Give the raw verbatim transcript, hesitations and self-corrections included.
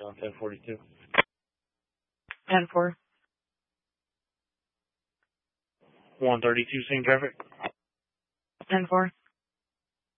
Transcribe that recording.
on ten forty-two. ten four. one thirty-two, same traffic. ten four.